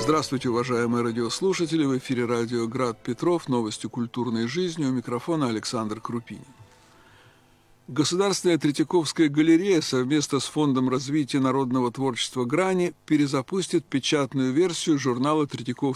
Здравствуйте, уважаемые радиослушатели! В эфире радио «Град Петров», новости культурной жизни. У микрофона Александр Крупинин. Государственная Третьяковская галерея совместно с Фондом развития народного творчества «Грани» перезапустит печатную версию журнала «Третьяковская